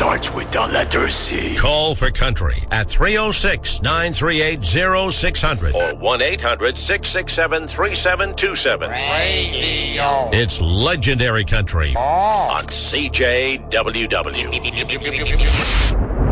starts with the letter C. Call for country at 306-938-0600 or 1-800-667-3727. Radio. It's legendary country on CJWW.